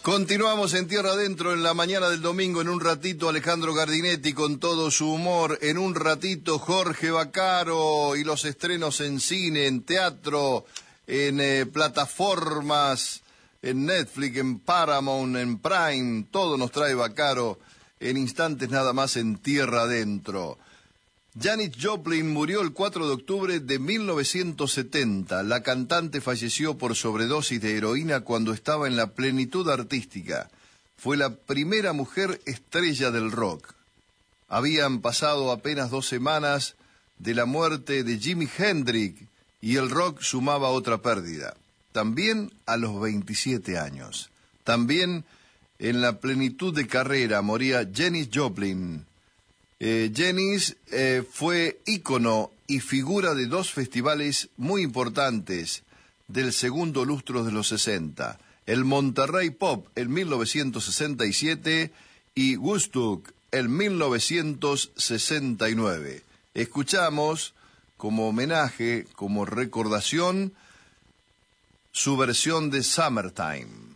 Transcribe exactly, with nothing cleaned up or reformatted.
Continuamos en Tierra Adentro en la mañana del domingo. En un ratito Alejandro Gardinetti con todo su humor. En un ratito Jorge Vaccaro y los estrenos en cine, en teatro, en eh, plataformas, en Netflix, en Paramount, en Prime. Todo nos trae Vaccaro en instantes nada más en Tierra Adentro. Janis Joplin murió el cuatro de octubre de mil novecientos setenta. La cantante falleció por sobredosis de heroína cuando estaba en la plenitud artística. Fue la primera mujer estrella del rock. Habían pasado apenas dos semanas de la muerte de Jimi Hendrix y el rock sumaba otra pérdida. También a los veintisiete años. También en la plenitud de carrera moría Janis Joplin. Eh, Janis eh, fue ícono y figura de dos festivales muy importantes del segundo lustro de los sesenta, el Monterrey Pop en mil novecientos sesenta y siete y Woodstock en mil novecientos sesenta y nueve. Escuchamos como homenaje, como recordación, su versión de Summertime.